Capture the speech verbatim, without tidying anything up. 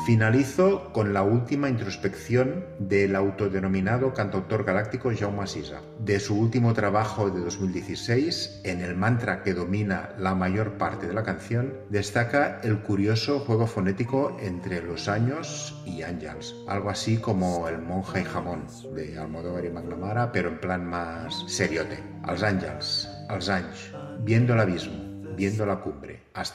Finalizo con la última introspección del autodenominado cantautor galáctico Jaume Sisa. De su último trabajo de dos mil dieciséis, en el mantra que domina la mayor parte de la canción, destaca el curioso juego fonético entre los años y Àngels, algo así como el Monja y Jamón de Almodóvar y McNamara, pero en plan más seriote. Els àngels, els anys, viendo el abismo, viendo la cumbre. Hasta